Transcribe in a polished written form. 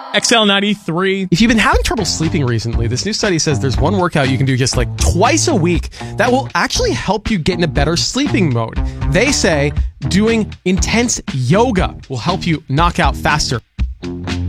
XL93. If you've been having trouble sleeping recently, this new study says there's one workout you can do just like twice a week that will actually help you get in a better sleeping mode. They say doing intense yoga will help you knock out faster.